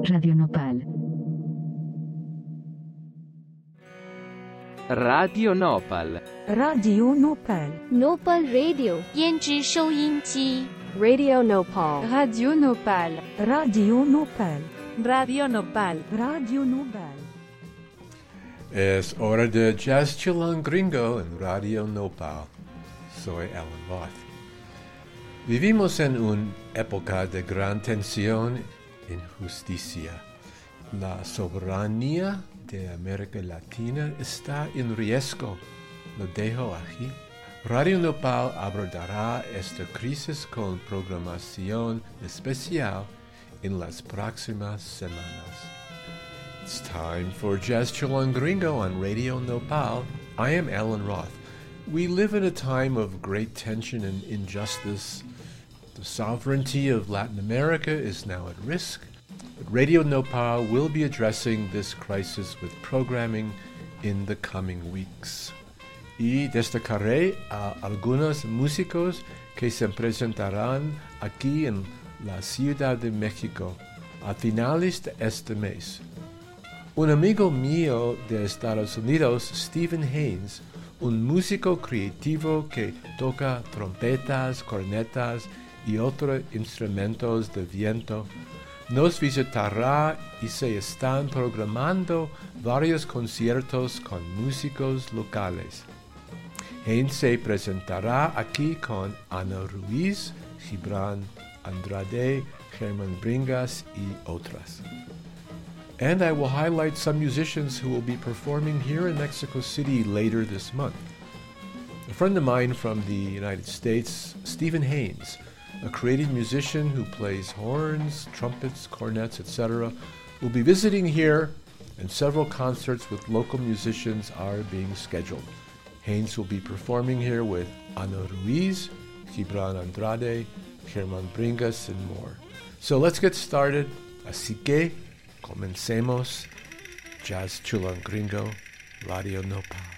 Radio Nopal. Radio Nopal. Radio Nopal. Nopal Radio 胭脂收音机 Radio Nopal. Radio Nopal. Radio Nopal. Radio Nopal. Radio Nopal. Es hora de Jazz Chillón Gringo en Radio Nopal. Soy Alan Roth. Vivimos en una época de gran tensión e injusticia. La soberanía de América Latina está en riesgo. Lo dejo aquí. Radio Nopal abordará esta crisis con programación especial en las próximas semanas. It's time for Jazz Chillón Gringo on Radio Nopal. I am Alan Roth. We live in a time of great tension and injustice. The sovereignty of Latin America is now at risk. But Radio Nopal will be addressing this crisis with programming in the coming weeks. Y destacaré a algunos músicos que se presentarán aquí en la Ciudad de México a finales de este mes. Un amigo mío de Estados Unidos, Stephen Haynes, un músico creativo que toca trompetas, cornetas y otros instrumentos de viento, nos visitará y se están programando varios conciertos con músicos locales. Haynes se presentará aquí con Ana Ruiz, Gibran Andrade, Germán Bringas y otras. And I will highlight some musicians who will be performing here in Mexico City later this month. A friend of mine from the United States, Stephen Haynes, a creative musician who plays horns, trumpets, cornets, etc., will be visiting here, and several concerts with local musicians are being scheduled. Haynes will be performing here with Ana Ruiz, Gibran Andrade, Germán Bringas, and more. So let's get started. Así que comencemos. Jazz Chillón Gringo, Radio Nopal.